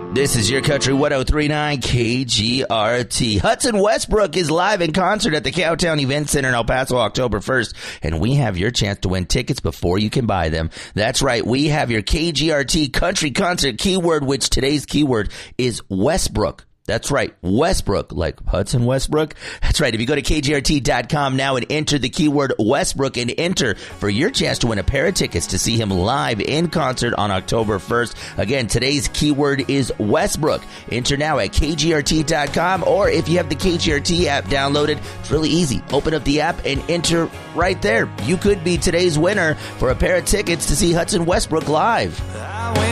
This is your country 103.9 KGRT. Hudson Westbrook is live in concert at the Cowtown Event Center in El Paso October 1st, and we have your chance to win tickets before you can buy them. That's right, we have your KGRT country concert keyword, which today's keyword is Westbrook. That's right, Westbrook, like Hudson Westbrook. That's right, if you go to KGRT.com now and enter the keyword Westbrook and enter for your chance to win a pair of tickets to see him live in concert on October 1st. Again, today's keyword is Westbrook. Enter now at KGRT.com, or if you have the KGRT app downloaded, it's really easy. Open up the app and enter right there. You could be today's winner for a pair of tickets to see Hudson Westbrook live.